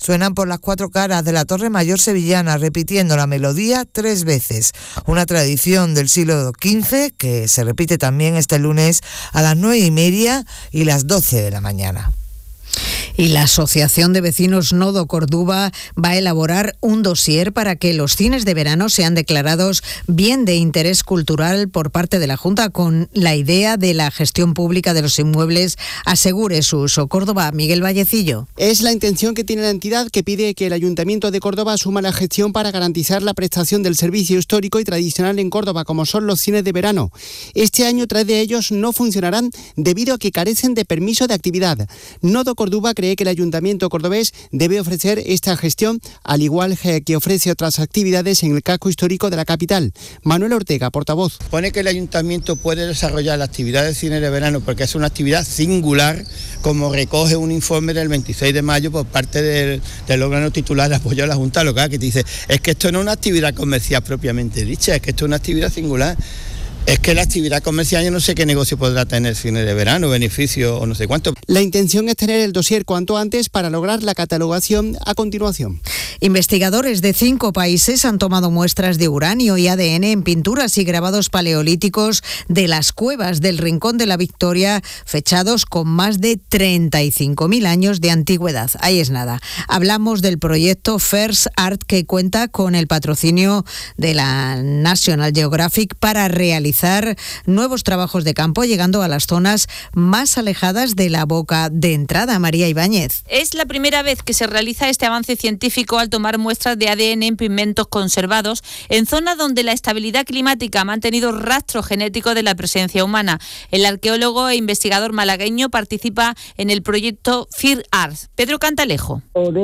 suenan por las 4 caras de la Torre Mayor sevillana, repitiendo la melodía 3 veces. Una tradición del siglo XV que se repite también este lunes a las 9:30 y las 12 de la mañana. Y la Asociación de Vecinos Nodo Córdoba va a elaborar un dossier para que los cines de verano sean declarados bien de interés cultural por parte de la Junta, con la idea de la gestión pública de los inmuebles asegure su uso. Córdoba, Miguel Vallecillo. Es la intención que tiene la entidad, que pide que el Ayuntamiento de Córdoba asuma la gestión para garantizar la prestación del servicio histórico y tradicional en Córdoba, como son los cines de verano. Este año 3 de ellos no funcionarán debido a que carecen de permiso de actividad. Nodo Córdoba cree que el Ayuntamiento cordobés debe ofrecer esta gestión, al igual que ofrece otras actividades en el casco histórico de la capital. Manuel Ortega, portavoz. Pone que el Ayuntamiento puede desarrollar la actividad de cine de verano porque es una actividad singular, como recoge un informe del 26 de mayo por parte del órgano titular de apoyo a la Junta Local, que dice, es que esto no es una actividad comercial propiamente dicha, es que esto es una actividad singular. Es que la actividad comercial, yo no sé qué negocio podrá tener cine de verano, beneficio o no sé cuánto. La intención es tener el dossier cuanto antes para lograr la catalogación a continuación. Investigadores de 5 países han tomado muestras de uranio y ADN en pinturas y grabados paleolíticos de las cuevas del Rincón de la Victoria, fechados con más de 35.000 años de antigüedad. Ahí es nada. Hablamos del proyecto First Art, que cuenta con el patrocinio de la National Geographic para realizar nuevos trabajos de campo, llegando a las zonas más alejadas de la boca de entrada. María Ibáñez. Es la primera vez que se realiza este avance científico al tomar muestras de ADN en pigmentos conservados en zonas donde la estabilidad climática ha mantenido rastro genético de la presencia humana. El arqueólogo e investigador malagueño participa en el proyecto First Art. Pedro Cantalejo.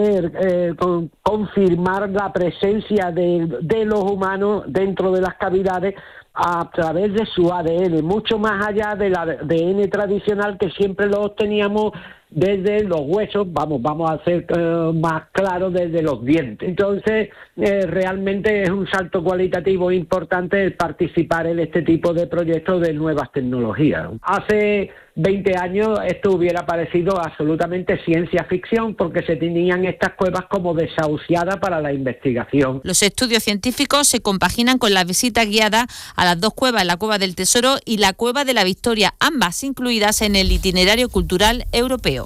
Poder confirmar la presencia de los humanos dentro de las cavidades a través de su ADN, mucho más allá del ADN tradicional que siempre lo obteníamos desde los huesos, vamos a ser más claros, desde los dientes. Entonces, realmente es un salto cualitativo importante el participar en este tipo de proyectos de nuevas tecnologías. Hace 20 años esto hubiera parecido absolutamente ciencia ficción porque se tenían estas cuevas como desahuciadas para la investigación. Los estudios científicos se compaginan con la visita guiada a las 2 cuevas, la Cueva del Tesoro y la Cueva de la Victoria, ambas incluidas en el itinerario cultural europeo.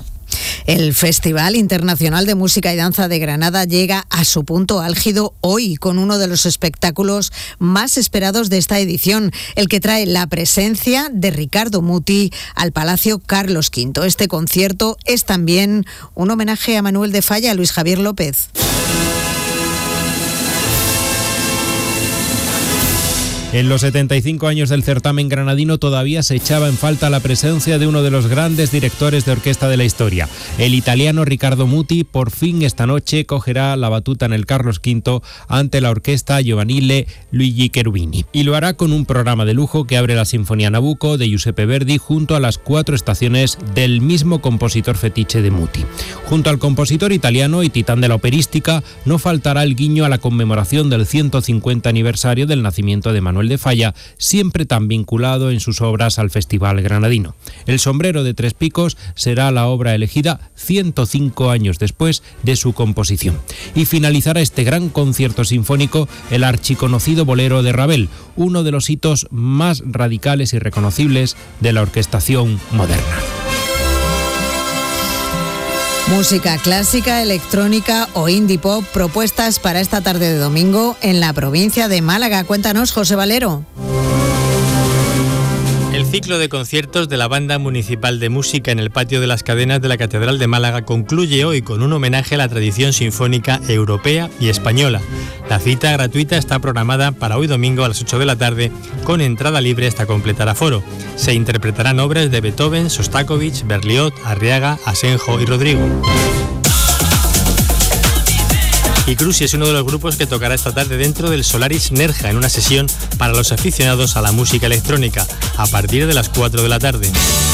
El Festival Internacional de Música y Danza de Granada llega a su punto álgido hoy con uno de los espectáculos más esperados de esta edición, el que trae la presencia de Ricardo Muti al Palacio Carlos V. Este concierto es también un homenaje a Manuel de Falla y a Luis Javier López. En los 75 años del certamen granadino todavía se echaba en falta la presencia de uno de los grandes directores de orquesta de la historia. El italiano Ricardo Muti por fin esta noche cogerá la batuta en el Carlos V ante la orquesta giovanile Luigi Cherubini. Y lo hará con un programa de lujo que abre la Sinfonía Nabucco de Giuseppe Verdi junto a las 4 estaciones del mismo compositor fetiche de Muti. Junto al compositor italiano y titán de la operística, no faltará el guiño a la conmemoración del 150 aniversario del nacimiento de Manuel de Falla, siempre tan vinculado en sus obras al Festival Granadino. El sombrero de 3 picos será la obra elegida 105 años después de su composición. Y finalizará este gran concierto sinfónico el archiconocido bolero de Ravel, uno de los hitos más radicales y reconocibles de la orquestación moderna. Música clásica, electrónica o indie pop, propuestas para esta tarde de domingo en la provincia de Málaga. Cuéntanos, José Valero. El ciclo de conciertos de la Banda Municipal de Música en el Patio de las Cadenas de la Catedral de Málaga concluye hoy con un homenaje a la tradición sinfónica europea y española. La cita gratuita está programada para hoy domingo a las 8 de la tarde, con entrada libre hasta completar aforo. Se interpretarán obras de Beethoven, Sostakovich, Berlioz, Arriaga, Asenjo y Rodrigo. Y Cruci es uno de los grupos que tocará esta tarde dentro del Solaris Nerja en una sesión para los aficionados a la música electrónica, a partir de las 4 de la tarde.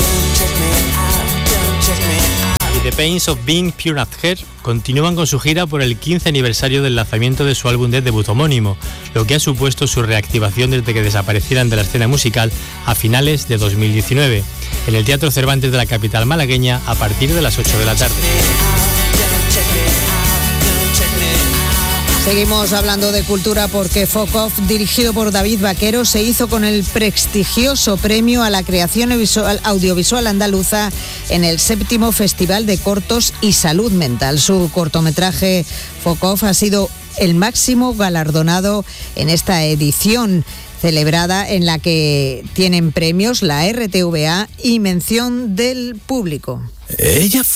Y The Pains of Being Pure at Heart continúan con su gira por el 15 aniversario del lanzamiento de su álbum de debut homónimo, lo que ha supuesto su reactivación desde que desaparecieran de la escena musical a finales de 2019, en el Teatro Cervantes de la capital malagueña a partir de las 8 de la tarde. Seguimos hablando de cultura porque Focov, dirigido por David Vaquero, se hizo con el prestigioso premio a la creación audiovisual andaluza en el 7º Festival de Cortos y Salud Mental. Su cortometraje Focov ha sido el máximo galardonado en esta edición celebrada, en la que tienen premios la RTVA y mención del público. Ella fue